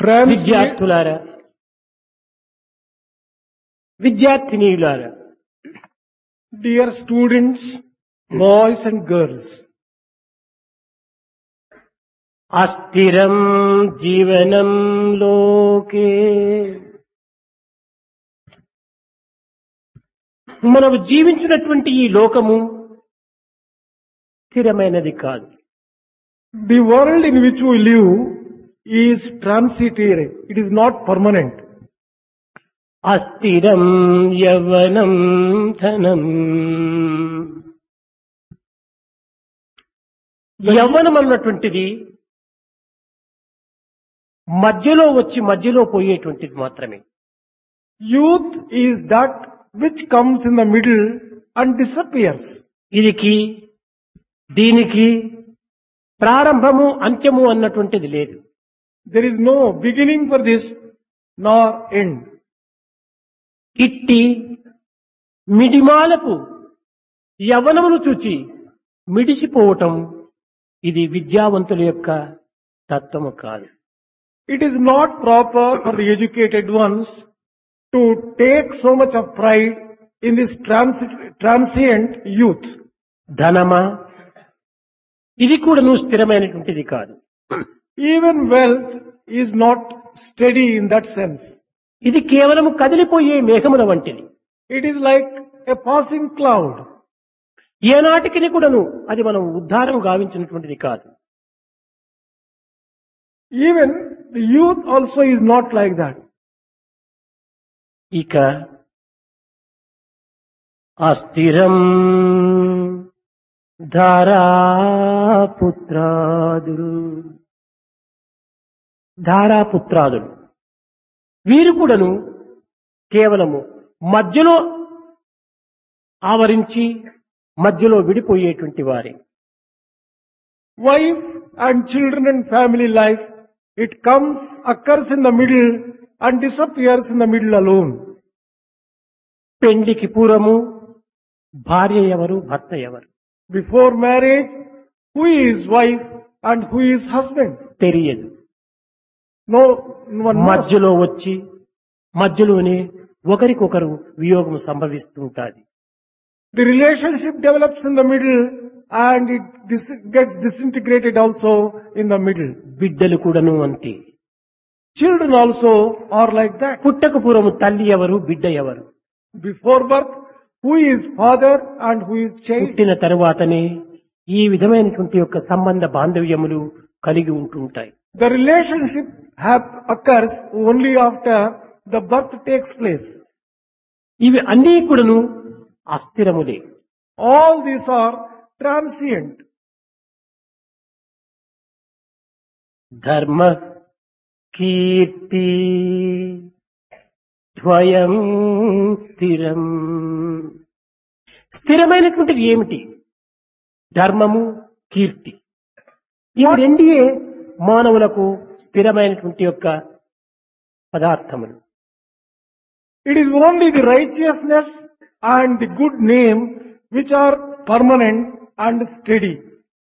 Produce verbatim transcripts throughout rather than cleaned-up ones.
Transient, విద్యార్థులారా, విద్యార్థినీయులారా, dear students, boys and girls, అస్థిరం జీవనం లోకే, మనము జీవించినటువంటి ఈ లోకము స్థిరమైనది కాదు. the world in which we live is transitory. It is not permanent. అస్థిరం యవ్వనం ధనం. యవ్వనం అన్నటువంటిది మధ్యలో వచ్చి మధ్యలో పోయేటువంటిది మాత్రమే. Youth is that which comes in the middle and disappears. ఇదికి దీనికి ప్రారంభము అంత్యము అన్నటువంటిది లేదు. There is no beginning for this nor end. ఇట్టి మిడిమాలకు యవ్వనమును చూచి మిడిసిపోవటం ఇది విద్యావంతుల యొక్క తత్వము కాదు. It is not proper for the educated ones to take so much of pride in this transi- transient youth. ధనమా ఇది కూడా నువ్వు స్థిరమైనటువంటిది కాదు. Even wealth is not steady in that sense. ఇది కేవలం కదిలిపోయే మేఘముల వంటిది. It is like a passing cloud. ఏనాటికి కూడాను అది మనం ఉద్ధారం గావించినటువంటిది కాదు. Even the youth also is not like that. ఇక అస్థిరం ధారాపుత్రాదులు, ధారాపుత్రాదులు వీరు కూడాను కేవలము మధ్యలో ఆవరించి మధ్యలో విడిపోయేటువంటి వారే. Wife and children and family life, it comes, occurs in the middle and disappears in the middle alone. పెండ్లికి పూర్వము భార్య ఎవరు, భర్త ఎవరు Before marriage, who is wife and who is husband? తెలియదు. No one knows. మధ్యలో వచ్చి మధ్యలోనే ఒకరికొకరు వియోగం సంభవిస్తూ ఉంటుంది. The relationship develops in the middle and it dis- gets disintegrated also in the middle. బిడ్డలు కూడాను అంతే. Children also are like that. పుట్టక పూర్వము తల్లి ఎవరు, బిడ్డ ఎవరు. Before birth, who is father and who is child? పుట్టిన తరువాతనే ఈ విధమైనటువంటి యొక్క సంబంధ బాంధవ్యములు కలిగి ఉంటుంటాయి. The relationship hap- occurs only after the birth takes place. ఇవి అన్నీ కూడాను అస్థిరములే. All these are transient. ధర్మ కీర్తి ద్వయం స్థిరం. స్థిరమైనటువంటిది ఏమిటి? ధర్మము, కీర్తి. ఇవి రెండియే మానవులకు స్థిరమైనటువంటి యొక్క పదార్థములు. It is only the righteousness and the good name which are permanent and steady.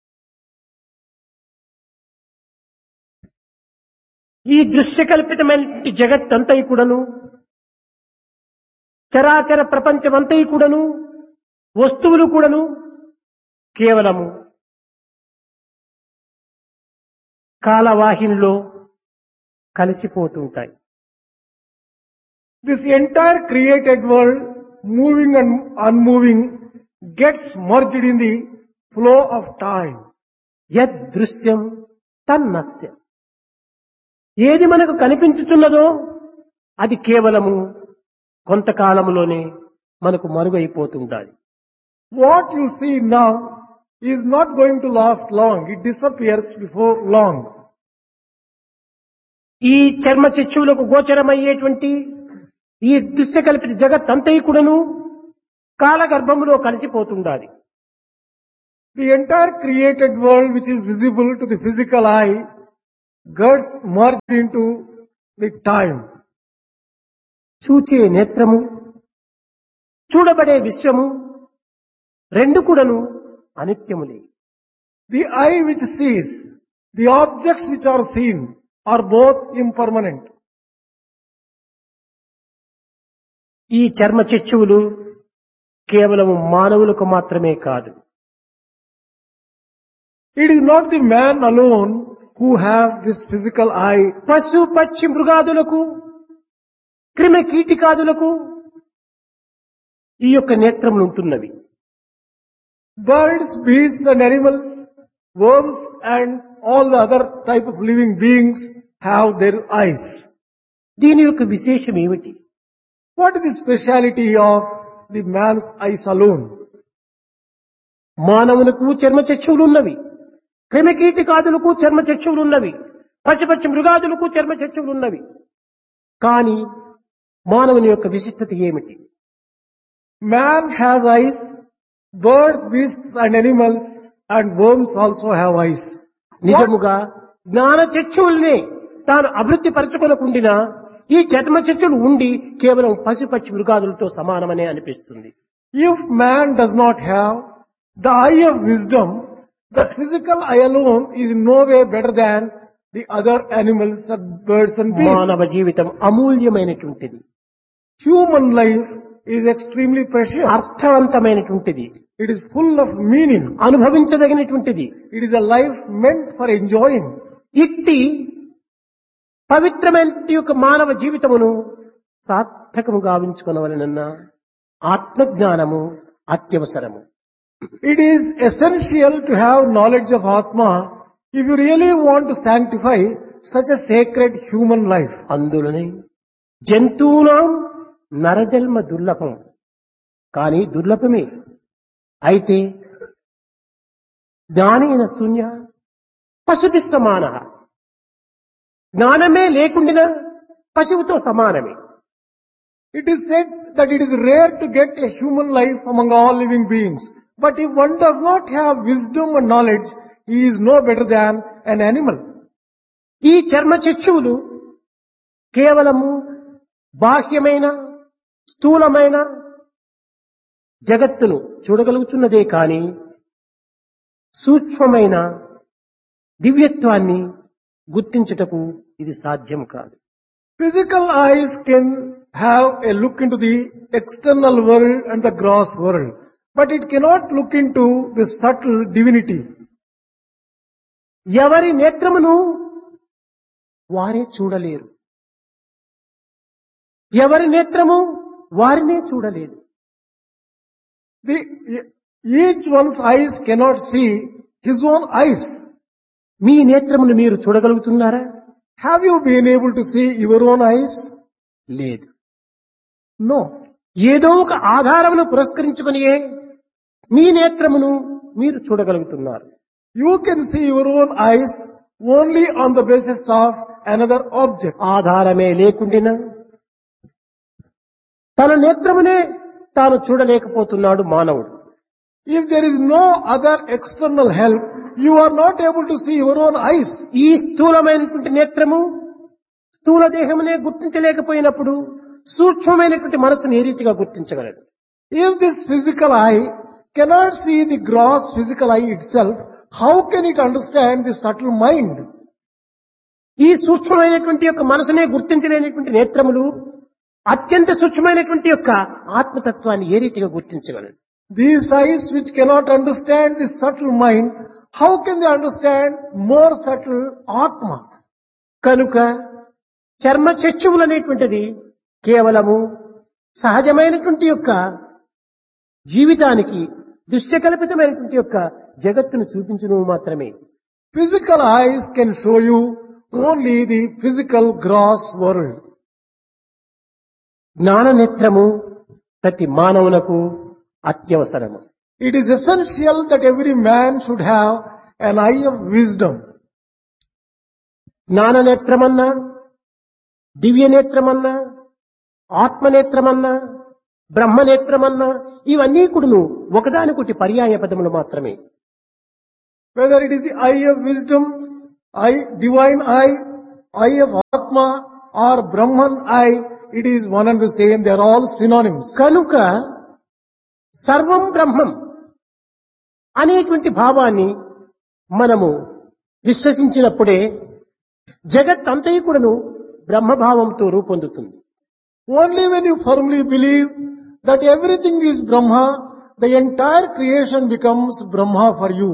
ఈ దృశ్యకల్పితమైనటువంటి జగత్తంతా కూడాను, చరాచర ప్రపంచమంతా కూడాను, వస్తువులు కూడాను కేవలము కాలవాహినిలో కలిసిపోతుంటాయి. This entire created world, moving and unmoving, gets merged in the flow of time. యదృశ్యం తన్నస్యం. ఏది మనకు కనిపించుతున్నదో అది కేవలము కొంతకాలంలోనే మనకు మరుగైపోతుంటాది. What you see now is not going to last long. It disappears before long. ఈ చర్మ చక్షువులకు గోచరమయ్యేటువంటి ఈ దృశ్యకల్పిత జగత్ అంతయు కూడాను కాలగర్భములో కలిసిపోతుండాలి. The entire created world which is visible to the physical eye gets merged into the time. చూచే నేత్రము, చూడబడే విశ్వము రెండు కూడాను అనిత్యములే. The eye which sees, the objects which are seen are both impermanent. ఈ చర్మ చక్షువులు కేవలం మానవులకు మాత్రమే కాదు. It is not the man alone who has this physical eye. పశు పక్షి మృగాదులకు క్రిమి కీటికాదులకు ఈ యొక్క నేత్రములు ఉంటున్నవి. Birds, beasts and animals, worms and all the other type of living beings have their eyes. దీని యొక్క విశేషం ఏమిటి? What is the speciality of the man's eyes alone? మానవులకు చర్మ చక్షువులు ఉన్నవి, క్రిమి కీటికాదులకు చర్మ చక్షువులు ఉన్నవి, పశుపక్షి మృగాదులకు చర్మ చక్షువులు ఉన్నవి. కానీ మానవుని యొక్క విశిష్టత ఏమిటి? Man has eyes, birds, beasts and animals and worms also have eyes. నిజముగా జ్ఞాన చక్షువుల్ని తాను అభివృద్ధి పరచుకొనకుండినా ఈ చర్మ చక్షులు ఉండి కేవలం పశుపక్షి మృగాదులతో సమానమనే అనిపిస్తుంది. If man does not have the eye of wisdom, the physical eye alone is in no way better than the other animals, birds and beasts. మానవ జీవితం అమూల్యమైనటువంటిది, Human life is extremely precious. అర్థవంతమైనటువంటిది, It is full of meaning. అనుభవించదగినటువంటిది. It is a life meant for enjoying. ఇట్టి పవిత్రమైన యొక్క మానవ జీవితమును సార్థకము గావించుకొనవలెనన్న ఆత్మజ్ఞానము అత్యవసరము. It is essential to have knowledge of Atma if you really want to sanctify such a sacred human life. అందులోనే జంతువునాం నరజన్మ దుర్లభం, కానీ దుర్లభమే. అయితే జ్ఞానేన శూన్య పశుభి సమాన, జ్ఞానమే లేకుండినా పశువుతో సమానమే. It is said that it is rare to get a human life among all living beings. But if one does not have wisdom and knowledge, he is no better than an animal. ఈ చర్మ చక్షువులు కేవలము బాహ్యమైన స్థూలమైన జగత్తును చూడగలుగుతున్నదే కాని సూక్ష్మమైన దివ్యత్వాన్ని గుర్తించుటకు ఇది సాధ్యం కాదు. Physical eyes can have a look into the external world and the gross world, but it cannot look into the subtle divinity. ఎవరి నేత్రమును వారే చూడలేరు, ఎవరి నేత్రము వారినే చూడలేదు. The, each one's eyes cannot see his own eyes. మీ నేత్రమును మీరు చూడగలుగుతున్నారా? Have you been able to see your own eyes? లేదు. No. ఏదో ఒక ఆధారమును పురస్కరించుకునియే మీ నేత్రమును మీరు చూడగలుగుతున్నారు. You can see your own eyes only on the basis of another object. ఆధారమే లేకుండినా తన నేత్రమునే తాను చూడలేకపోతున్నాడు మానవుడు. If there is no other external help, you are not able to see your own eyes. ఈ స్థూలమైనటువంటి నేత్రము స్థూల దేహమునే గుర్తించలేకపోయినప్పుడు సూక్ష్మమైనటువంటి మనసును ఏ రీతిగా గుర్తించగలదు? If this physical eye cannot see the gross physical eye itself, how can it understand the subtle mind? ఈ సూక్ష్మమైనటువంటి యొక్క మనసునే గుర్తించలేనటువంటి నేత్రములు అత్యంత సూక్ష్మమైనటువంటి యొక్క ఆత్మతత్వాన్ని ఏ రీతిగా గుర్తించగలదు? These eyes which cannot understand the subtle mind, how can they understand more subtle Atma? కనుక చర్మ చక్షువులు అనేటువంటిది కేవలము సహజమైనటువంటి యొక్క జీవితానికి దృశ్యకల్పితమైనటువంటి యొక్క జగత్తును చూపించును మాత్రమే. Physical eyes can show you only the physical gross world. జ్ఞాన నేత్రము ప్రతి మానవునకు అత్యవసరము. It is essential that every man should have an eye of wisdom. జ్ఞాన నేత్రమన్నా, దివ్య నేత్రమన్నా, ఆత్మనేత్రమన్నా, బ్రహ్మనేత్రమన్నా ఇవన్నీ కూడాను ఒకదానికొకటి పర్యాయ పదములు మాత్రమే. Whether it is the eye of wisdom, eye, divine eye, eye of Atma or Brahman eye, it is one and the same. They are all synonyms. కనుక సర్వం బ్రహ్మం అనేటువంటి భావాన్ని మనము విశ్వసించినప్పుడే జగత్ అంతయు కూడాను బ్రహ్మభావంతో రూపొందుతుంది. Only when you firmly believe that everything is Brahma, the entire creation becomes Brahma for you.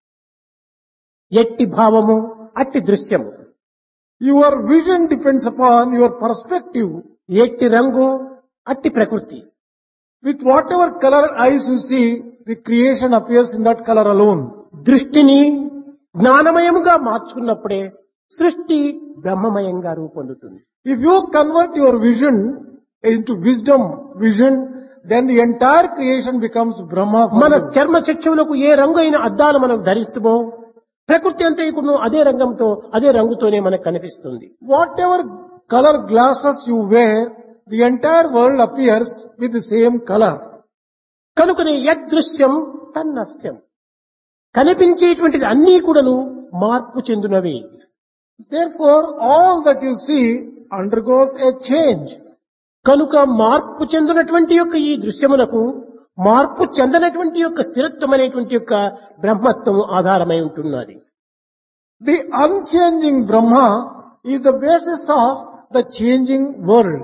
ఎట్టి భావము అట్టి దృశ్యము, Your vision depends upon your perspective. ఎట్టి రంగు అట్టి ప్రకృతి. With whatever color eyes you see, the creation appears in that color alone. దృష్టిని జ్ఞానమయముగా మార్చుకున్నప్పుడే సృష్టి బ్రహ్మమయంగా రూపొందుతుంది. If you convert your vision into wisdom vision, then the entire creation becomes Brahma for మన you. చర్మ చక్షువులకు ఏ రంగు అయిన అద్దాలు మనం ధరిస్తామో ప్రకృతి అంతయుకును అదే రంగంతో అదే రంగుతోనే మనకు కనిపిస్తుంది. Whatever color glasses you wear, the entire world appears with the same color. కనుకనే యదృశ్యం తన్నస్యం, కనిపించేటువంటిది అన్నీ కూడాను మార్పు చెందునవి. Therefore, all that you see undergoes a change. కనుక మార్పు చెందినటువంటి యొక్క ఈ దృశ్యములకు మార్పు చెందనటువంటి యొక్క స్థిరత్వం అనేటువంటి యొక్క బ్రహ్మత్వం ఆధారమై ఉంటున్నది. The unchanging Brahma is the basis of the changing world.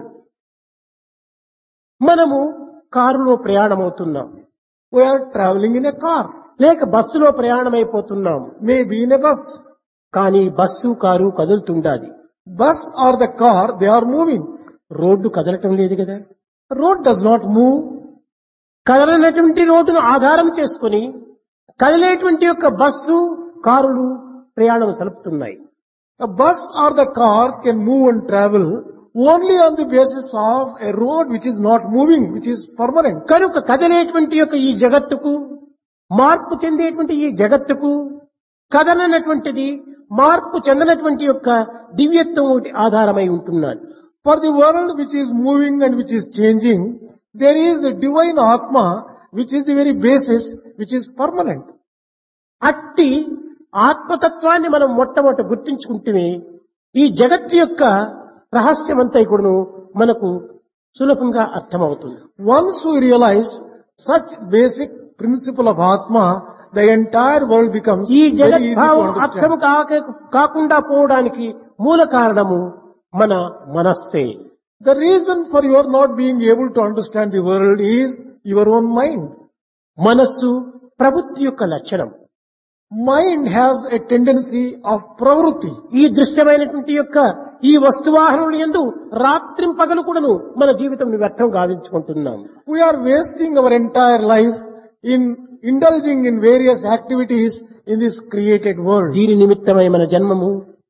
మనము కారులో ప్రయాణమవుతున్నాం, We are traveling in a car, లేక బస్సులో ప్రయాణమైపోతున్నాం. maybe in a bus. కానీ bus car కదులుతుండాది. Bus or the car, they are moving. Road కదలటం లేదు కదా. Road does not move. కదలనటువంటి రోడ్డును ఆధారం చేసుకుని కదిలేటువంటి యొక్క బస్సు కారులు ప్రయాణం సలుపుతున్నాయి. A bus or the car can move and travel only on the basis of a road which is not moving, which is permanent. కనుక కదిలేటువంటి యొక్క ఈ జగత్తుకు, మార్పు చెందేటువంటి ఈ జగత్తుకు కదలనటువంటిది మార్పు చెందనటువంటి యొక్క దివ్యత్వం ఒకటి ఆధారమై ఉంటున్నది. For the world which is moving and which is changing, there is a divine Atma which is the very basis which is permanent. అట్టి ఆత్మతత్వాన్ని మనం మొట్టమొదట గుర్తించుకుంటే ఈ జగత్తు యొక్క రహస్యమంతా కూడాను మనకు సులభంగా అర్థమవుతుంది. Once we realize such basic principle of Atma, the entire world becomes ఈ very easy to జగద్భావం అర్థము understand. కాక కాకుండా పోవడానికి మూల కారణము మన మనస్సే. The reason for your not being able to understand the world is your own mind. మనస్సు ప్రవృత్తి యొక్క లక్షణం. Mind has a tendency of pravruti. ఈ దృశ్యమైనటువంటి యొక్క ఈ వస్తువాహనములు యందు రాత్రింపగలు కూడాను మన జీవితం వ్యర్థం గావించుకుంటున్నాం. We are wasting our entire life in indulging in various activities in this created world. దీని నిమిత్తమై మన జన్మము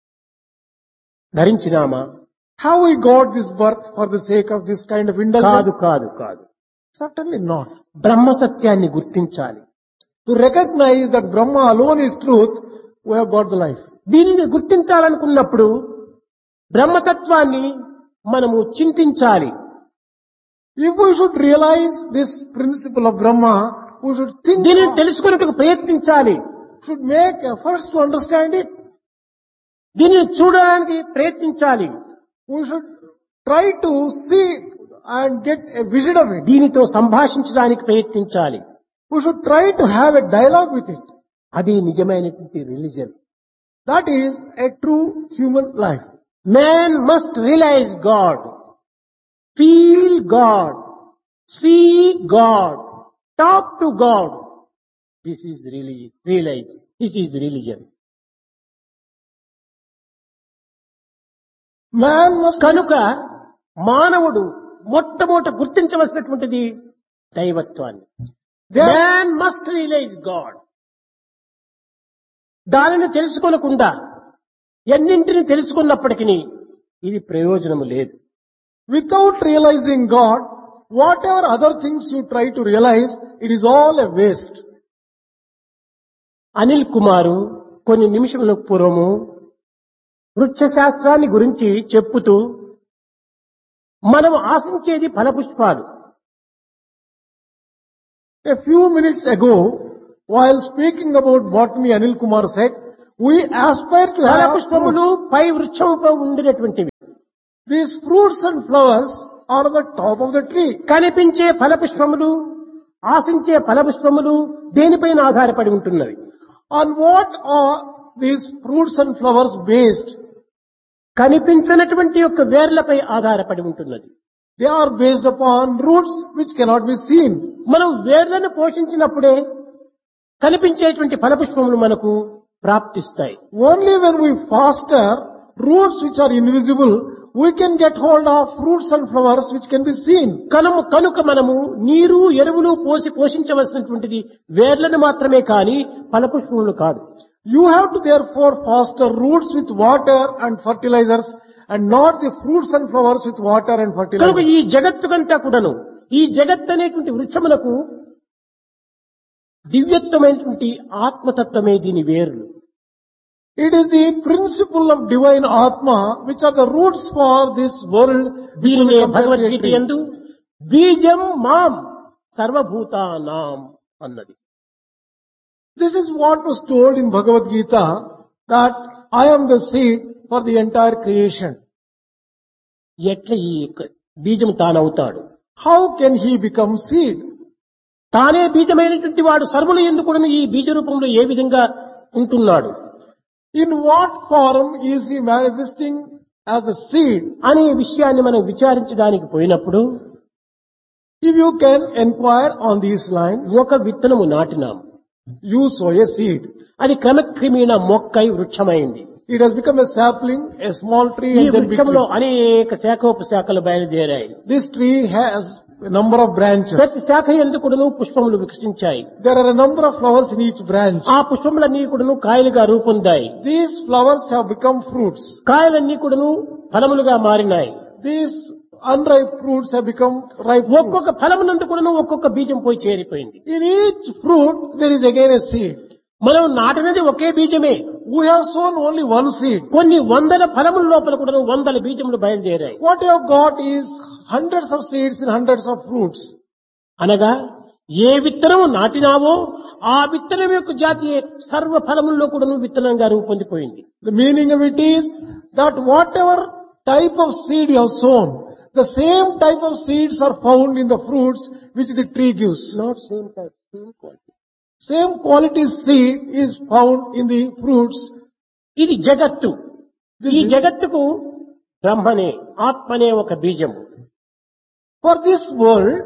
ధరించినామా? Have we got this birth for the sake of this kind of కాదు indulgence? కాదు కాదు. Certainly not. బ్రహ్మ సత్యాన్ని గుర్తించాలి. To recognize that Brahma alone is truth, we have got the life. దీనిని గుర్తించాలనుకున్నప్పుడు బ్రహ్మతత్వాన్ని మనము చింతించాలి. If we should realize this principle of Brahma, we should think, దీనిని తెలుసుకున్నట్టుకు ప్రయత్నించాలి. should make efforts to understand it. దీనిని చూడడానికి ప్రయత్నించాలి. We should try to see and get a vision of it. దీనితో సంభాషించడానికి ప్రయత్నించాలి. We should try to have a dialogue with it. అది నిజమైనటువంటి religion. That is a true human life. Man must realize God, feel God, see God, talk to God. This is religion. Realize. This is religion. Man must కనుక మానవుడు మొట్టమొదట గుర్తించవలసినటువంటిది దైవత్వాన్ని. There- Man must realize God. దానిని తెలుసుకోనకుండా ఎన్నింటిని తెలుసుకున్నప్పటికీ ఇది ప్రయోజనము లేదు. Without realizing God, whatever other things you try to realize, it is all a waste. Anil కుమారు కొన్ని నిమిషముల పూర్వము వృక్ష శాస్త్రాన్ని గురించి చెప్పుతూ మనం ఆశించేది ఫలపుష్పాలు. A few minutes ago, while speaking about botany, Anil Kumar said, we aspire to have ఫలపుష్పములు fruits. Pi వృక్షంపై ఉండినటువంటివి. These fruits and flowers are on the top of the tree. కనిపించే ఫలపుష్పములు, ఆశించే ఫలపుష్పములు దేనిపైన ఆధారపడి ఉంటున్నవి? On what are these fruits and flowers based? కనిపించినటువంటి యొక్క వేర్లపై ఆధారపడి ఉంటున్నది. They are based upon roots which cannot be seen. మనం వేర్లను పోషించినప్పుడే కనిపించేటువంటి ఫలపుష్పములు మనకు ప్రాప్తిస్తాయి. Only when we foster roots which are invisible, we can get hold of fruits and flowers which can be seen. కనుక కనుక మనము నీరు ఎరువులు పోసి పోషించవలసినటువంటిది వేర్లను మాత్రమే కానీ ఫలపుష్పములు కాదు. You have to therefore foster roots with water and fertilizers and not the fruits and flowers with water and కనుక fertilizers. ఈ జగత్తుకంతా కూడాను ఈ జగత్ అనేటువంటి వృక్షములకు దివ్యత్వమైనటువంటి ఆత్మతత్వమే దీని వేర్లు. It is the principle of divine Atma which are the roots for this world. దీనినే భగవద్గీత యందు బీజం మాం సర్వభూతానాం అన్నది. This is what was told in Bhagavad Gita, that I am the seed for the entire creation. ఎట్లా ఈ బీజం తానవుతాడు? How can he become seed? తానే బీజమైనటువంటి వాడు సర్వులు ఎందుకు ఈ బీజ రూపంలో ఏ విధంగా ఉంటున్నాడు? In what form is he manifesting as the seed? అనే విషయాన్ని మనం విచారించడానికి పోయినప్పుడు If you can inquire on these lines, ఒక విత్తనము నాటినాం, you sow a seed. అది క్రమక్రమేణ మొక్కై వృక్షమైంది. It has become a sapling, a small tree, ఈ and then big వృక్షంలో tree. అనేక శాఖోపశాఖలు బయలుదేరాయి. This tree has a number of branches. ప్రతి శాఖ ఎందుకును పుష్పములు వికసించాయి. There are a number of flowers in each branch. ఆ పుష్పములన్నీ కూడాను కాయలుగా రూపొందాయి. These flowers have become fruits. కాయలన్నీ కూడాను ఫలములుగా మారినాయి. These unripe fruits have become ripe fruits. ఒక్కొక్క ఫలమునందు కూడాను ఒక్కొక్క బీజం పోయి చేరిపోయింది. In each fruit, there is again a seed. మనం నాటినది ఒకే బీజమే. We have sown only one seed. కొన్ని వందల ఫలముల లోపల కూడా వందల బీజములు బయలుదేరాయి. What you have got is hundreds of seeds and hundreds of fruits. అనగా ఏ విత్తనము నాటినావో ఆ విత్తనం యొక్క జాతి సర్వ ఫలముల్లో కూడా విత్తనంగా రూపొందిపోయింది. The meaning of it is that whatever type of seed you have sown, the same type of seeds are found in the fruits which the tree gives. Not same type, same quality. Same quality seed is found in the fruits. ఇది జగత్తు. This ఈ is- జగత్తుకు బ్రహ్మనే ఆత్మనే ఒక బీజము. For this world,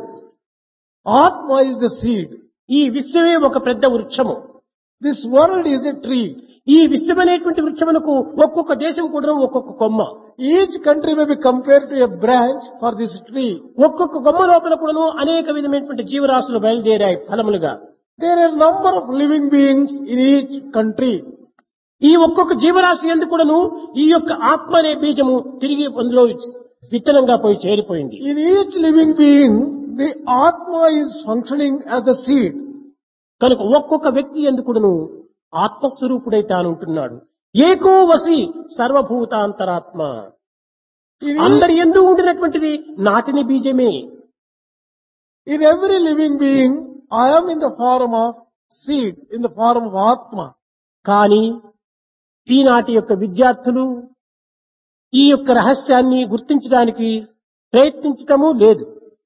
Atma is the seed. ఈ విశ్వమే ఒక పెద్ద వృక్షము. This world is a tree. ఈ విశ్వమనేటువంటి వృక్షమునకు ఒక్కొక్క దేశం కూడా ఒక్కొక్క కొమ్మ. Each country may be compared to a branch for this tree. ఒక్కొక్క కొమ్మ లోపల కూడాను అనేక విధమైనటువంటి జీవరాశులు బయలుదేరాయి ఫలములుగా. There are a number of living beings in each country. ఈ ఒక్కొక్క జీవరాశి ఎందుకు కూడాను ఈ యొక్క ఆత్మ అనే బీజము తిరిగి అందులో విత్తనంగా పోయి చేరిపోయింది. In each living being, the Atma is functioning as the seed. కనుక ఒక్కొక్క వ్యక్తి ఎందుకు కూడాను ఆత్మస్వరూపుడై తాను ఉంటున్నాడు. ఏకో వసి సర్వభూతాంతరాత్మ. In, అందరి each, ఎందు ఉండినటువంటిది నాటిని బీజమే. in every living being, I am in the form of seed, in the form of Atma. కానీ ఈనాటి యొక్క విద్యార్థులు ఈ యొక్క రహస్యాన్ని గుర్తించడానికి ప్రయత్నించటము లేదు.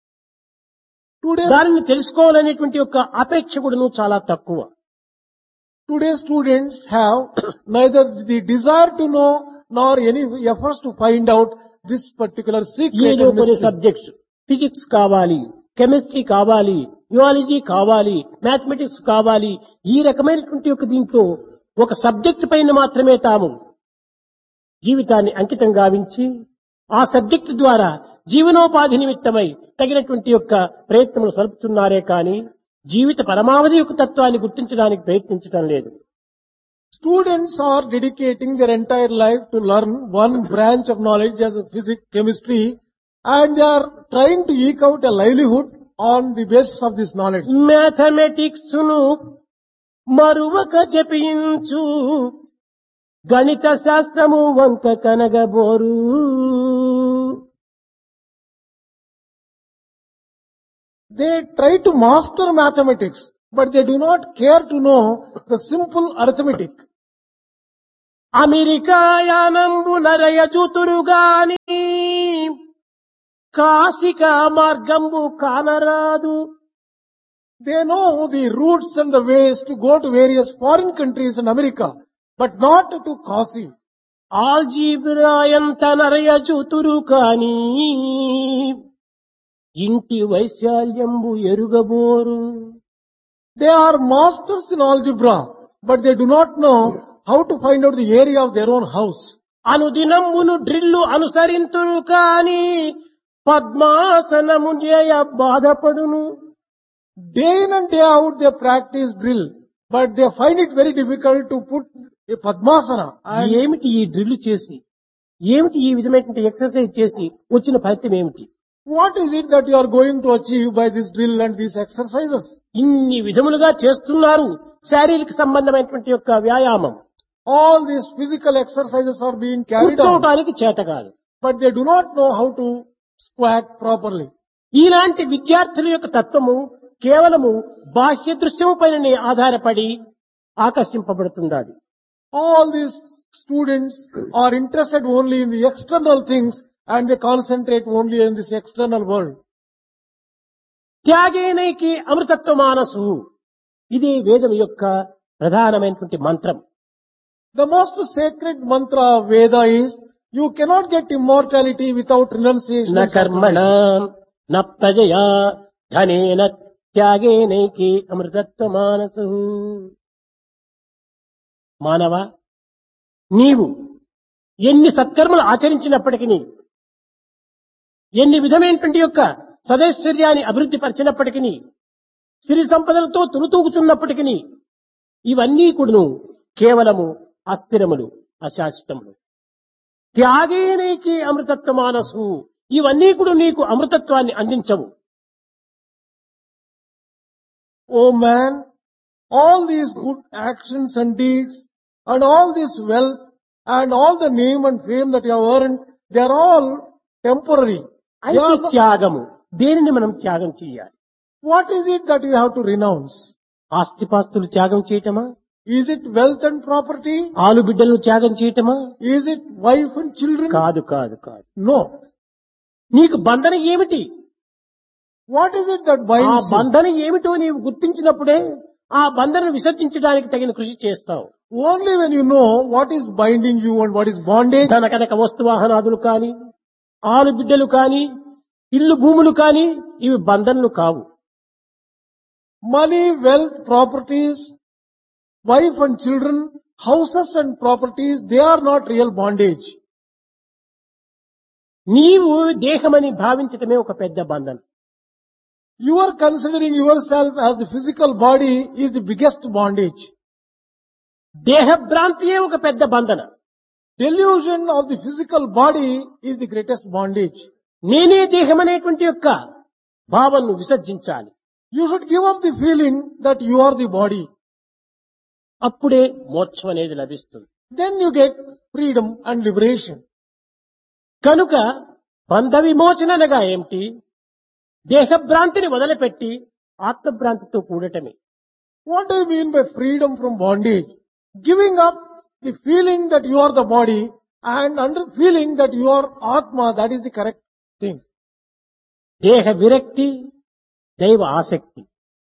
Today, దానిని తెలుసుకోవాలనేటువంటి యొక్క అపేక్ష కూడాను చాలా తక్కువ. today students have neither the desire to know nor any efforts to find out this particular secret ఏదో and కొన్ని mystery. సబ్జెక్ట్స్ ఫిజిక్స్ కావాలి, కెమిస్ట్రీ కావాలి, జియాలజీ కావాలి, మ్యాథమెటిక్స్ కావాలి, ఈ రకమైనటువంటి యొక్క దీంట్లో ఒక సబ్జెక్ట్ పైన మాత్రమే తాము జీవితాన్ని అంకితం గావించి ఆ సబ్జెక్ట్ ద్వారా జీవనోపాధి నిమిత్తమై తగినటువంటి యొక్క ప్రయత్నములు సలుపుతున్నారే కానీ జీవిత పరమావధి యొక్క తత్వాన్ని గుర్తించడానికి ప్రయత్నించడం లేదు. Students are dedicating their entire life to learn one branch of knowledge as a physics, chemistry, and they are trying to eke out a livelihood on the basis of this knowledge. Mathematics ను మరువక జపించు గణిత శాస్త్రము వంక కనగబోరు. They try to master mathematics, but they do not care to know the simple arithmetic. America యానంబు నరయజుతురుగాని కాశిక మార్గంబు కానరాదు. They know the routes and the ways to go to various foreign countries in America, but not to Kasi. Algebra ఎంత నరయచూతురు కాని ఇంటి వైశాల్యంబు ఎరుగబోరు. They are masters in algebra, but they do not know how to find out the area of their own house. అనుదినమును drill అనుసరింతురు కాని పద్మాసనము చేయ బాధపడును. Day in and day out they practice drill, but they find it very difficult to put a Padmasana. And ఏమిటి ఈ drill చేసి, ఏమిటి ఈ విధమైనటువంటి exercise చేసి వచ్చిన ఫలితం ఏమిటి? what is it that you are going to achieve by this drill and these exercises? ఇన్ని విధములుగా చేస్తున్నారు శారీరక సంబంధమైనటువంటి యొక్క వ్యాయామం. All these physical exercises are being carried out, కూర్చోవడానికి చేత కాదు. but they do not know how to squat properly. ఇలాంటి విద్యార్థుల యొక్క తత్వము కేవలము బాహ్య దృశ్యము పైన ఆధారపడి ఆకర్షింపబడుతుండాలి. All these students are interested only in the external things and they concentrate only in this external world. త్యాగేనైకి అమృతత్వ మానసు, ఇది వేదం యొక్క ప్రధానమైనటువంటి మంత్రం. The most sacred mantra of Veda is, you cannot get immortality without renunciation. న and కర్మణ sacrifice. న ప్రజయా ధనేన త్యాగేనైకి అమృతత్వ మానసు. మానవ, నీవు ఎన్ని సత్కర్మలు ఆచరించినప్పటికీ, ఎన్ని విధమైనటువంటి యొక్క సదైశ్వర్యాన్ని అభివృద్ధి పరిచినప్పటికీ, సిరి సంపదలతో తులుతూగుచున్నప్పటికీ, ఇవన్నీ కూడాను కేవలము అస్థిరములు, అశాశ్వతములు. త్యాగేనైకి అమృతత్వ మానసు, ఇవన్నీ కూడా నీకు అమృతత్వాన్ని అందించవు. O man, all these good actions and deeds and all this wealth and all the name and fame that you have earned, they are all temporary. They అయితే are not- త్యాగము, దేనిని మనం త్యాగం చేయాలి? what is it that you have to renounce? ఆస్తిపాస్తులు త్యాగం చేయటమా? Is it wealth and property? ఆలు బిడ్డలను త్యాగం చేయటమా? Is it wife and children? కాదు కాదు కాదు. No. నీకు బంధన ఏమిటి? What is it that ఆ binds you? బంధన ఏమిటో నీవు గుర్తించినప్పుడే ఆ బంధనను విసర్జించడానికి తగిన కృషి చేస్తావు. Only when you know what is binding you and what is bondage, ధన కనక వస్తు వాహనాదులు కాని, ఆలు బిడ్డలు కాని, ఇల్లు భూములు కాని, ఇవి బంధనలు కావు. money, wealth, properties, wife and children, houses and properties, they are not real bondage. నీవు దేహమని భావించటమే ఒక పెద్ద బంధనం. You are considering yourself as the physical body is the biggest bondage. దేహ భ్రాంతియే ఒక పెద్ద బంధన. Delusion of the physical body is the greatest bondage. నేనే దేహం అనేటువంటి యొక్క భావనను విసర్జించాలి. You should give up the feeling that you are the body. అప్పుడే మోక్షం అనేది లభిస్తుంది. Then you get freedom and liberation. కనుక బంధ విమోచన అనగా ఏమిటి? దేహభ్రాంతిని వదిలిపెట్టి ఆత్మభ్రాంతితో కూడటమే. What do you mean by freedom from bondage? Giving up the feeling that you are the body and under feeling that you are Atma, that is the correct thing. దేహ విరక్తి, దైవ ఆసక్తి,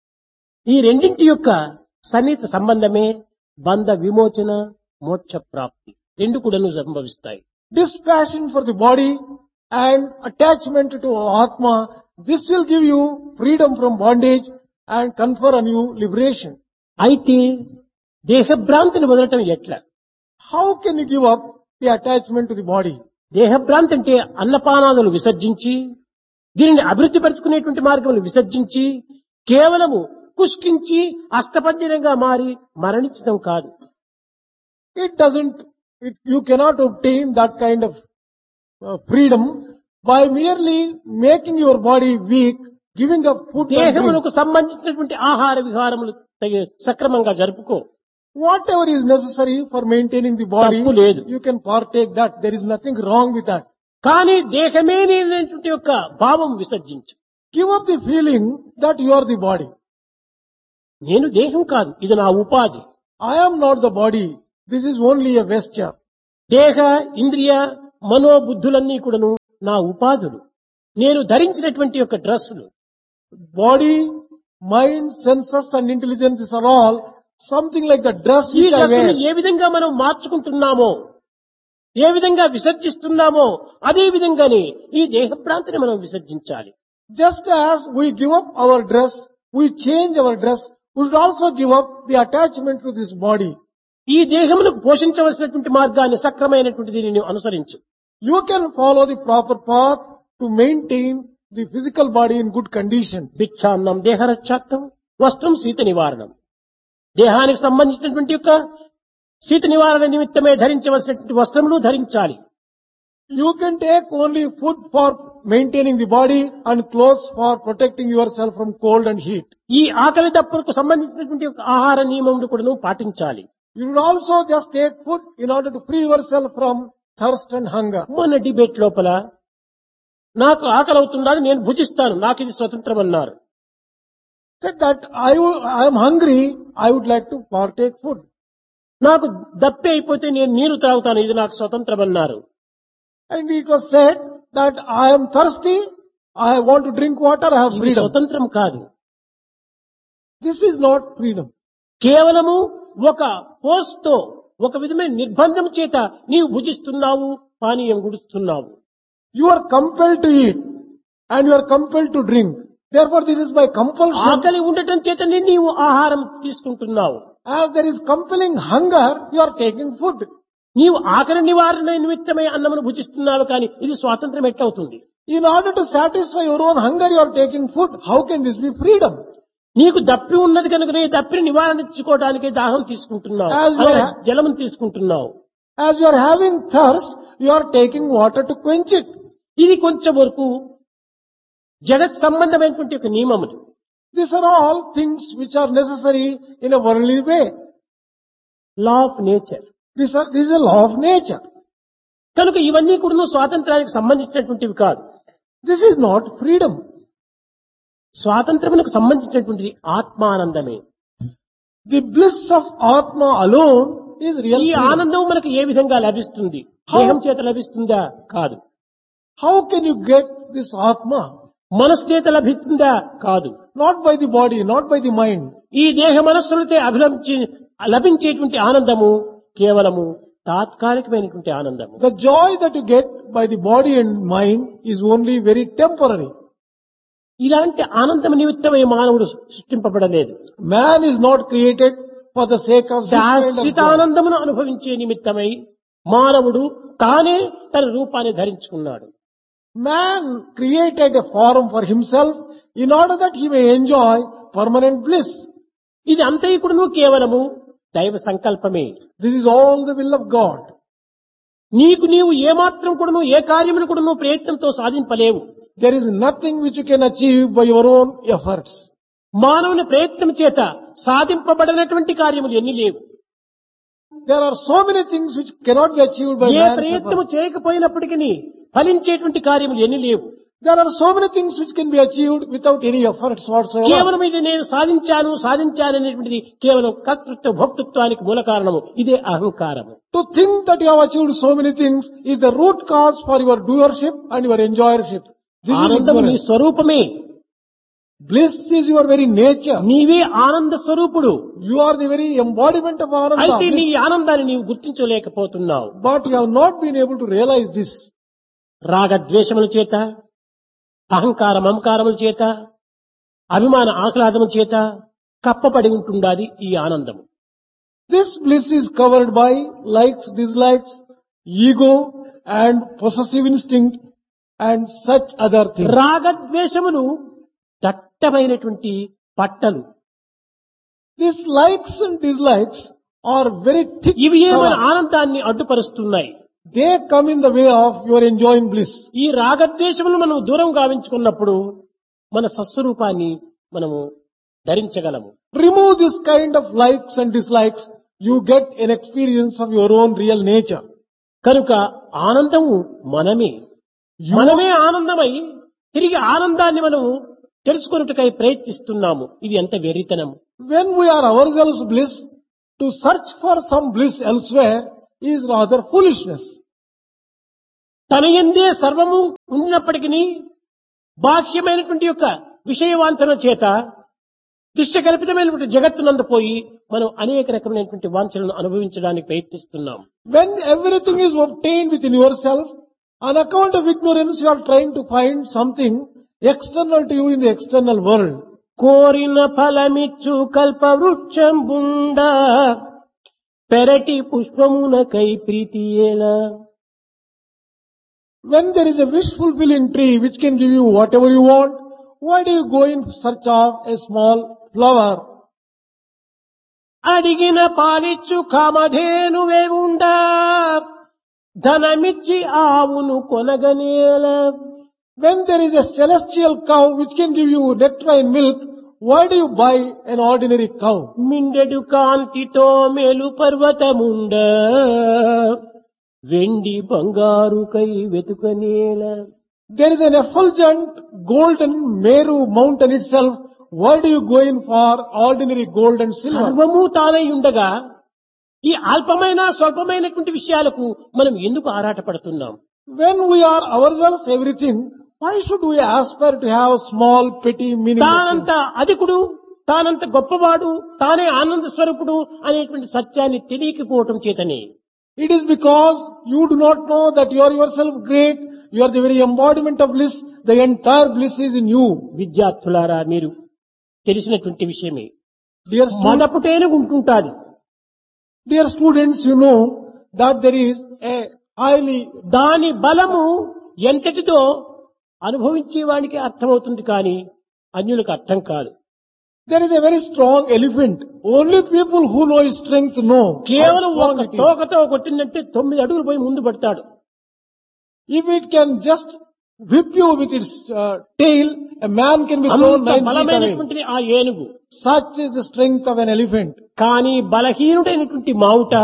ఈ రెండింటి యొక్క సన్నిహిత సంబంధమే బంధ విమోచన, మోక్ష ప్రాప్తి రెండు కూడాను సంభవిస్తాయి. Dispassion for the body and attachment to Atma, this will give you freedom from bondage and confer on you liberation. అయితే దేహభ్రాంతిని వదలటం ఎట్లా? How can you give up the attachment to the body? దేహభ్రాంతి అంటే అన్నపానాదులు విసర్జించి, దీనిని అభివృద్ధి పరుచుకునేటువంటి మార్గములు విసర్జించి, కేవలము కుష్కించి అష్టపంజరంగా మారి మరణించడం కాదు. It doesn't, it, you cannot obtain that kind of uh, freedom by merely making your body weak, giving up food and drink. దేహములకు సంబంధించినటువంటి ఆహార విహారములు తగి- సక్రమంగా జరుపుకో. Whatever is necessary for maintaining the body, తప్పు లేదు. you can partake that. There is nothing wrong with that. కానీ దేహమే నేనటువంటి యొక్క భావం విసర్జించు. Give up the feeling that you are the body. నేను దేహం కాదు, ఇది నా ఉపాధి. I am not the body. This is only a vesture. దేహ ఇంద్రియ మనోబుద్ధులన్నీ కూడాను నా ఉపాధులు. నేను ధరించినటువంటి యొక్క డ్రెస్సులు. Body, mind, senses and intelligence are all something like the dress ఈ which I డ్రెస్సులు wear. ఏ విధంగా మనం మార్చుకుంటున్నామో, ఏ విధంగా విసర్జిస్తున్నామో అదే విధంగానే ఈ దేహభ్రాంతిని మనం విసర్జించాలి. Just as we give up our dress, we change our dress, we should also give up the attachment to this body. ఈ దేహమును పోషించవలసినటువంటి మార్గాన్ని సక్రమైనటువంటి దీనిని అనుసరించు. You can follow the proper path to maintain the physical body in good condition. భిక్షాన్నం దేహరక్షార్థం, వస్త్రం శీత నివారణం. దేహానికి సంబంధించినటువంటి యొక్క శీత నివారణ నిమిత్తమే ధరించవలసినటువంటి వస్త్రములు ధరించాలి. You can take only food for maintaining the body and clothes for protecting yourself from cold and heat. ఈ ఆకలి దప్పులకు సంబంధించినటువంటి యొక్క ఆహార నియమములు కూడా నువ్వు పాటించాలి. You should also just take food in order to free yourself from thirst and hunger. మొన్న debate లోపల నాకు ఆకలి అవుతుందా నేను భుజిస్తాను, నాకు ఇది స్వతంత్రం అన్నారు. Said that I, w- I am hungry, I would like to partake food. నాకు దప్పి అయిపోతే నేను నీరు త్రాగుతాను, ఇది నాకు స్వతంత్రం అన్నారు. And it was said that I am thirsty, I want to drink water, I have ఇది freedom. స్వతంత్రం కాదు. This is not freedom. కేవలము ఒక ఫోర్స్ తో, ఒక విధమైన నిర్బంధం చేత నీవు భుజిస్తున్నావు, పానీయం గుడుస్తున్నావు. You are compelled to eat and you are compelled to drink. Therefore this is by compulsion. ఆకలి ఉండటం చేతనే నీవు ఆహారం తీసుకుంటున్నావు. As there is compelling hunger, you are taking food. నీవు ఆకలి నివారణ నిమిత్తమై అన్నమును భుజిస్తున్నావు, కానీ ఇది స్వాతంత్రం ఎట్లవుతుంది? In order to satisfy your own hunger, you are taking food. How can this be freedom? నీకు దప్పి ఉన్నది కనుకనే దప్పిని నివారించుకోవడానికి దాహం తీసుకుంటున్నావు, As you are- అనగా జలమును తీసుకుంటున్నావు. As you are having thirst, you are taking water to quench it. ఇది కొంచెం వరకు జగత్ సంబంధమైనటువంటి ఒక నియమములు. These are all things which are necessary in a worldly way. Law of nature. These are, this is a law of nature. కనుక ఇవన్నీ కూడా స్వాతంత్రానికి సంబంధించినటువంటివి కాదు. This is not freedom. స్వాతంత్రమునకు సంబంధించినటువంటిది ఆత్మానందమే. The bliss of Atma alone is real ఈ freedom. ఆనందం మనకు ఏ విధంగా లభిస్తుంది? దేహం చేత లభిస్తుందా? కాదు. How can you get this Atma? మనసు చేత లభిస్తుందా? కాదు. Not by the body, not by the mind. ఈ దేహ మనస్సులతో అభిలంబించి లభించేటువంటి ఆనందము కేవలము తాత్కాలికమైనటువంటి ఆనందము. The joy that you get by the body and mind is only very temporary. ఇలాంటి ఆనందం నిమిత్తమై మానవుడు సృష్టింపబడలేదు. Man is not created for the sake of this kind of శాశ్వత joy. ఆనందమును అనుభవించే నిమిత్తమై మానవుడు తానే తన రూపాన్ని ధరించుకున్నాడు. Man created a form for himself in order that he may enjoy permanent bliss. ఇది అంతైకుడును కేవలము దైవ సంకల్పమే. This is all the will of God. నీకు నీవు ఏమాత్రం కూడాను ఏ కార్యమును కూడాను ప్రయత్నంతో సాధింపలేవు. There is nothing which you can achieve by your own efforts. మానవుని ప్రయత్నం చేత సాధింపబడినటువంటి కార్యములు ఎన్ని లేవు. There are so many things which cannot be achieved by A man's ప్రయత్నము effort. చేయకపోయినప్పటికీ ఫలించేటువంటి కార్యములు ఎన్ని లేవు. There are so many things which can be achieved without any efforts whatsoever. కేవలం ఇది నేను సాధించాను సాధించాను అనేటువంటిది కేవలం కర్తృత్వ భోక్తృత్వానికి మూల కారణము. ఇదే అహంకారము. To think that you have achieved so many things is the root cause for your doership and your enjoyership. This is ఆనందము నీ ignorance. స్వరూపమే. Bliss is your very nature. నీవే ఆనంద స్వరూపుడు. You are the very embodiment of Ananda. అయితే నీ bliss. ఆనందాన్ని నీవు గుర్తించలేకపోతున్నావు. But you have not been able to realize this. రాగద్వేషముల చేత, అహంకార మమకారముల చేత, అభిమాన ఆహ్లాదముల చేత కప్పబడి ఉంటుండాది ఈ ఆనందము. This bliss is covered by likes, dislikes, ego and possessive instinct and such other things. రాగద్వేషములు దట్టమైనటువంటి పట్టలు. These likes and dislikes are very thick. ఇవి ఏమైనా cover. ఆనందాన్ని అడ్డుపరుస్తున్నాయి. They come in the way of your enjoying bliss. ఈ రాగద్వేషములు మనం దూరం గావించుకున్నప్పుడు మన స్వస్వరూపాన్ని మనము ధరించగలము. Remove this kind of likes and dislikes, you get an experience of your own real nature. కనుక ఆనందము మనమే. You, మనమే ఆనందమై తిరిగి ఆనందాన్ని మనము తెలుసుకొనుటకై ప్రయత్నిస్తున్నాము. ఇది ఎంత వెర్రితనము. when we are ourselves bliss, to search for some bliss elsewhere is rather foolishness. తన యందే సర్వము ఉన్నప్పటికీ బాహ్యమైనటువంటి యొక్క విషయవాంఛన చేత దృశ్యకల్పితమైనటువంటి జగత్తునందు పోయి మనం అనేక రకమైనటువంటి వాంఛలను అనుభవించడానికి ప్రయత్నిస్తున్నాం. When everything is obtained within yourself, on account of ignorance you are trying to find something external to you in the external world. కోరిన ఫలమిచ్చు కల్ప వృక్షం బుండ పెరటి పుష్పమునకై ప్రీతి ఏలా. When there is a wish fulfilling tree which can give you whatever you want, why do you go in search of a small flower? అడిగిన పాలిచ్చు కామధేనువే ఉండ ధనమిచ్చి ఆవును కొనగనేల. When there is a celestial cow which can give you nectar and milk, why do you buy an ordinary cow? మిండెడు కాంతితో మేలు పర్వతముండ వెండి బంగారుకై వెతుకనేల. There is an effulgent golden Meru mountain itself. Why do you go in for ordinary gold and silver? సర్వము తానై ఉండగా ఈ అల్పమైన స్వల్పమైనటువంటి విషయాలకు మనం ఎందుకు ఆరాటపడుతున్నాం? When we are ourselves everything, why should we aspire to have small, petty, meaningless తానంత things? అధికుడు, తానంత గొప్పవాడు, తానే ఆనంద స్వరూపుడు అనేటువంటి సత్యాన్ని తెలియకపోవటం చేతనే. It is because you do not know that you are yourself great, you are the very embodiment of bliss, the entire bliss is in you. విద్యార్థులారా, మీరు తెలిసినటువంటి విషయమే. Dear, stu- మొదపుటేనే ఉంటుంటాది. dear students, you know that there is a highly, దాని బలము ఎంతటిదో అనుభవించేవానికి అర్థమవుతుంది కానీ అన్యులకు అర్థం కాదు. there is a very strong elephant. Only people who know its strength know how కేవలం strong ఒక it is. తోకతో కొట్టిందంటే తొమ్మిది అడుగులు పోయి ముందు పడతాడు. If it can just whip you with its uh, tail, a man can be thrown అంత nine feet away. బలమైనటువంటిది ఆ ఏనుగు. Such is the strength of an elephant. కానీ బలహీనుడైనటువంటి మావుట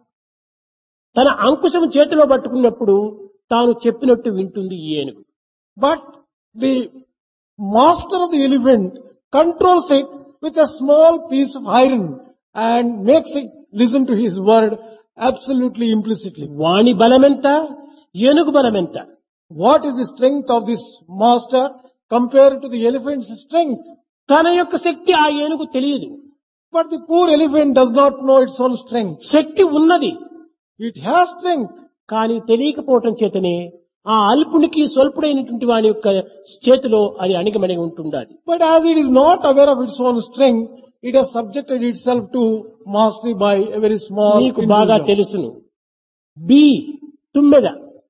తన అంకుశం చేతిలో పట్టుకున్నప్పుడు తాను చెప్పినట్టు వింటుంది ఈ ఏనుగు. But the master of the elephant controls it with a small piece of iron and makes it listen to his word absolutely implicitly. వాణి బలమెంత, ఏనుగు బలమెంత? What is the strength of this master compared to the elephant's strength? తన యొక్క శక్తి ఆ ఏనుగు తెలియదు. But the poor elephant does not know its own strength. శక్తి ఉన్నది It has strength. కానీ తెలియకపోవటం చేతనే ఆ అల్పునికి స్వల్పుడైనటువంటి వాని యొక్క చేతిలో అది అణిగమణిగి ఉంటుండాలి. But as it is not aware of its own strength, it has subjected itself to mastery by a very small నీకు బాగా individual. తెలుసును. బి తుమ్మెద.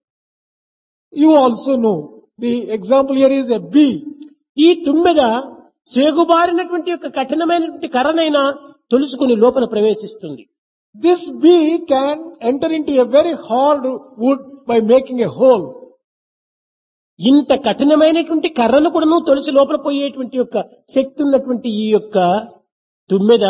You also know. The example here is a bee. ఈ తుమ్మెద సేగుబారినటువంటి యొక్క కఠినమైనటువంటి కర్రనైనా తొలుసుకుని లోపల ప్రవేశిస్తుంది. This bee can enter into a very hard wood by making a hole. ఇంత కఠినమైనటువంటి కర్రను కూడా తొలిసి లోపల పోయేటువంటి యొక్క శక్తి ఉన్నటువంటి ఈ యొక్క తుమ్మెద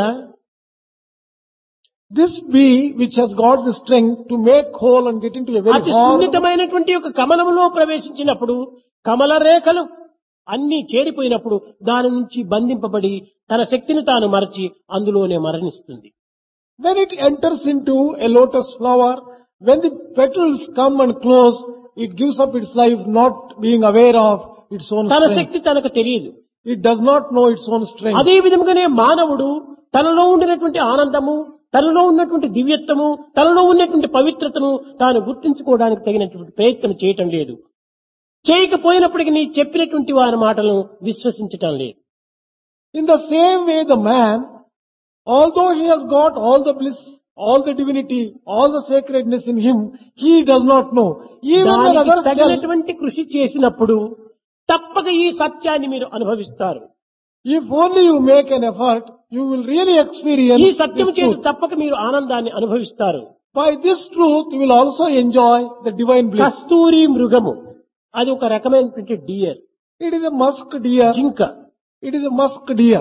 This bee which has got the strength to make hole and get into a very అతి hard, సున్నితమైనటువంటి యొక్క కమలములో ప్రవేశించినప్పుడు కమల రేఖలు అన్ని చేరిపోయినప్పుడు దాని నుంచి బంధింపబడి తన శక్తిని తాను మరచి అందులోనే మరణిస్తుంది. when it enters into a lotus flower, when the petals come and close, it gives up its life not being aware of its own తన strength. శక్తి తనకు తెలియదు. It does not know its own strength. అదే విధముగానే మానవుడు తనలో ఉండినటువంటి ఆనందము, తనలో ఉన్నటువంటి దివ్యత్వము, తనలో ఉన్నటువంటి పవిత్రతను తాను గుర్తించుకోవడానికి తగినటువంటి ప్రయత్నం చేయటం లేదు. చేయకపోయినప్పటికీ నీ చెప్పినటువంటి వారి మాటలను విశ్వసించటం లేదు. In the same way, the man, although he has got all the bliss, all the divinity, all the sacredness in him, he does not know. Even when దానికి others tell, తగినటువంటి కృషి చేసినప్పుడు తప్పక ఈ సత్యాన్ని మీరు అనుభవిస్తారు. if only you make an effort, you will really ఈ experience సత్యం this చేత truth. తప్పక మీరు ఆనందాన్ని అనుభవిస్తారు. By this truth, you will also enjoy the divine bliss. కస్తూరి మృగము అది ఒక రకమైనటువంటి dear, It is a musk deer. జింక. It is a musk deer.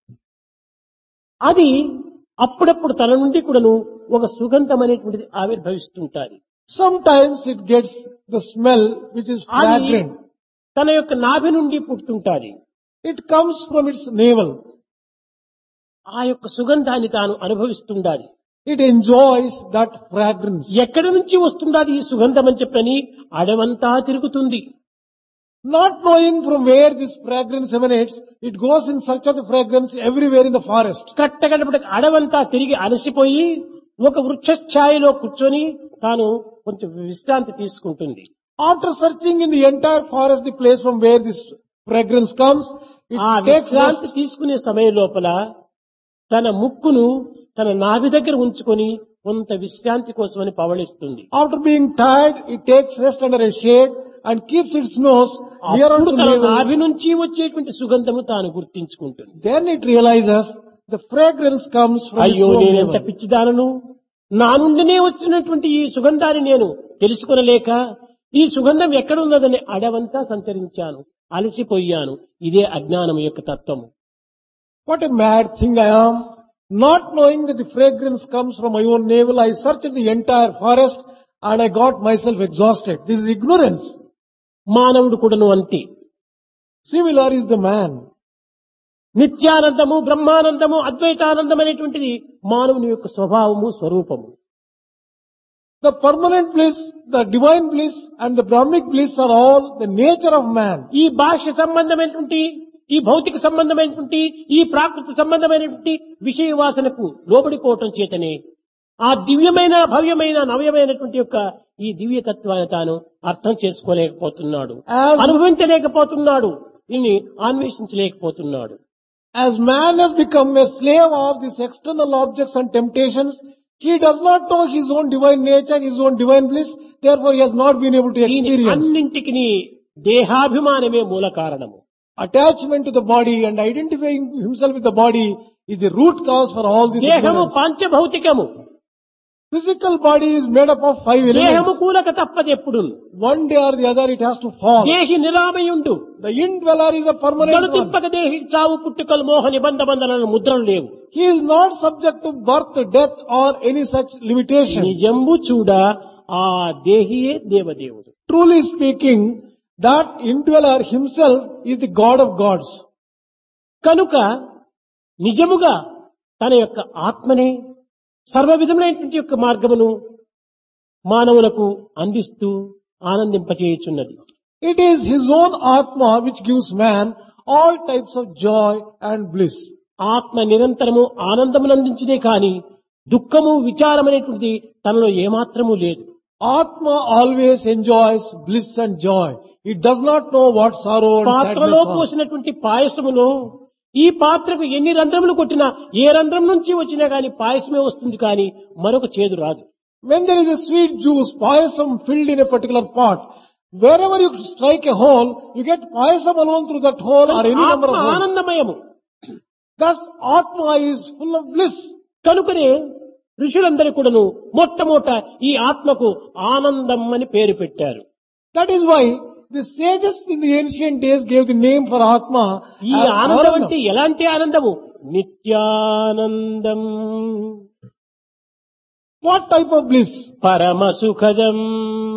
అది అప్పుడప్పుడు తన నుండి కూడాను ఒక సుగంధం అనేటువంటిది ఆవిర్భవిస్తుంటాది. Sometimes it gets the smell which is అది fragrant. తన యొక్క నాభి నుండి పుట్టుతుంటాది. It comes from its navel. ఆ యొక్క సుగంధాన్ని తాను అనుభవిస్తుండాలి. It enjoys that fragrance. ఎక్కడి నుంచి వస్తుండాది ఈ సుగంధం అని చెప్పని అడవంతా తిరుగుతుంది. Not knowing from where this fragrance emanates, it goes in search of the fragrance everywhere in the forest. కట్టగడపటి అడవంతా తిరిగి అలసిపోయి ఒక వృక్షఛాయలో కూర్చొని తాను కొంచెం విశ్రాంతి తీసుకుంటుంది. After searching in the entire forest, the place from where this fragrance comes, it ఆ takes rest. విశ్రాంతి తీసుకునే సమయం లోపల తన ముక్కును తన నాభి దగ్గర ఉంచుకొని కొంత విశ్రాంతి కోసమని పవళిస్తుంది. After being tired, it takes rest under a shade and keeps its nose near అప్పుడు to తన navel. నాభి నుంచి వచ్చేటువంటి సుగంధము తాను గుర్తించుకుంటుంది. Then it realizes the fragrance comes from its అయ్యో own నేనెంత navel. పిచ్చిదానను, నా నుండినే వచ్చినటువంటి ఈ సుగంధాన్ని నేను తెలుసుకొనలేక ఈ సుగంధం ఎక్కడున్నదని అడవంతా సంచరించాను, అలసిపోయాను. ఇదే అజ్ఞానం యొక్క తత్వము. What a mad thing I am. Not knowing that the fragrance comes from my own navel, I searched the entire forest and I got myself exhausted. This is ignorance. మానవుడు కూడాను అంతే. Similar is the man. నిత్యానందము, Brahmanandam, అద్వైతానందం అనేటువంటిది మానవుని యొక్క స్వభావము, స్వరూపము. The permanent bliss, the divine bliss and the Brahmic bliss are all the nature of man. ఈ బాహ్య సంబంధమైనటువంటి, ఈ భౌతిక సంబంధమైనటువంటి, ఈ ప్రాకృతి సంబంధమైనటువంటి విషయ వాసనకు లోబడిపోవటం చేతనే ఆ దివ్యమైన, భవ్యమైన, నవ్యమైనటువంటి యొక్క ఈ దివ్య తత్వాన్ని తాను అర్థం చేసుకోలేకపోతున్నాడు, As, అనుభవించలేకపోతున్నాడు, దీన్ని అన్వేషించలేకపోతున్నాడు. as man has become a slave of these external objects and temptations, he does not know his own divine nature, his own divine bliss, therefore he has not been able to దీని experience. అన్నింటికి దేహాభిమానమే మూల కారణము. Attachment to the body and identifying himself with the body is the root cause for all this దేహము ignorance. పాంచభౌతికము. Physical body is made up of five దేహము elements. కూలక తప్పదు ఎప్పుడు. One day or the other it has to fall. దేహి నిరామయుండు. The indweller is a permanent one. గడుతింపక దేహి చావు పుట్టుకలు మోహ నిబంధ బంధనలను ముద్రలు లేవు. He is not subject to birth, death or any such limitation. నిజంబు చూడ ఆ దేహియే దేవదేవుడు. Truly speaking, that indweller himself is the God of gods. కనుక నిజముగా తన యొక్క ఆత్మనే సర్వ విధములైనటువంటి యొక్క మార్గమును మానవులకు అందిస్తూ ఆనందింపచేయుచున్నది. It is his own Atma which gives man all types of joy and bliss. ఆత్మ నిరంతరము ఆనందమునందించునే కాని దుఃఖము, విచారమనేటువంటిది తనలో ఏమాత్రము లేదు. Atma always enjoys bliss and joy. It does not know what sorrow and పాత్రలో sadness are. పోసినటువంటి పాయసములో ఈ పాత్రకు ఎన్ని రంధ్రములు కొట్టినా ఏ రంధ్రం నుంచి వచ్చినా గాని పాయసమే వస్తుంది, కానీ మరొక చేదు రాదు. When there is a sweet juice, payasam filled in a particular pot, wherever you strike a hole, you get payasam alone through that hole or any number ఆత్మ of holes. ఆనందమయము. Thus, Atma is full of bliss. కనుకనే ఋషులందరూ కూడాను మొట్టమొదట ఈ ఆత్మకు ఆనందం అని పేరు పెట్టారు. That is why the sages in the ancient days gave the name for Atma. ఈ as ఆనందం Anandam. అంటే ఎలాంటి ఆనందము? నిత్యానందం, What type of bliss? పరమ సుఖదం.